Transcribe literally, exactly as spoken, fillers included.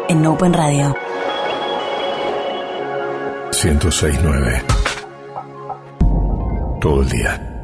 en Open Radio. ciento seis punto nueve. Todo el día.